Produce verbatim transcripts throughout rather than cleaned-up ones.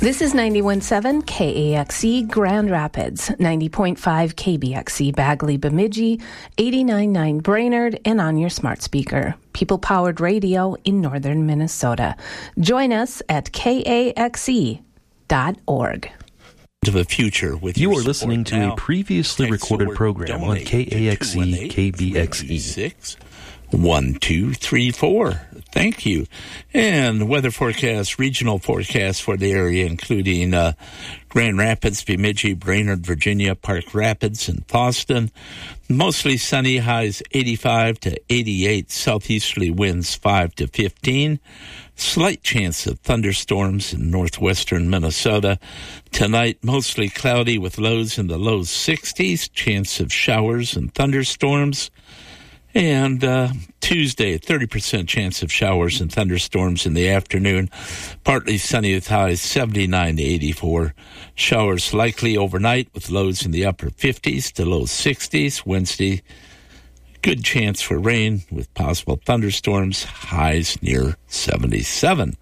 This is ninety-one point seven K A X E Grand Rapids, ninety point five K B X E Bagley Bemidji, eighty-nine point nine Brainerd, and on your smart speaker. People-powered radio in northern Minnesota. Join us at K A X E dot org. To the future with you your are listening to now. a previously Text recorded program on K A X E K B X E. One, two, three, four. Thank you. And weather forecast, regional forecast for the area, including uh, Grand Rapids, Bemidji, Brainerd, Virginia, Park Rapids, and Boston. Mostly sunny, highs eighty-five to eighty-eight, southeasterly winds five to fifteen. Slight chance of thunderstorms in northwestern Minnesota. Tonight, mostly cloudy with lows in the low sixties, chance of showers and thunderstorms. And uh, Tuesday, thirty percent chance of showers and thunderstorms in the afternoon. Partly sunny with highs seventy-nine to eighty-four. Showers likely overnight with lows in the upper fifties to low sixties. Wednesday, good chance for rain with possible thunderstorms, highs near seventy-seven.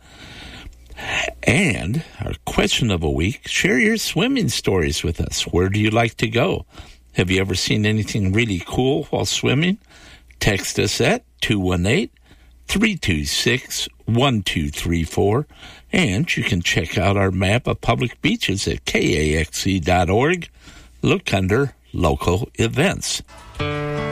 And our question of a week, share your swimming stories with us. Where do you like to go? Have you ever seen anything really cool while swimming? Text us at two one eight, three two six, one two three four, and you can check out our map of public beaches at K A X E dot org. Look under local events.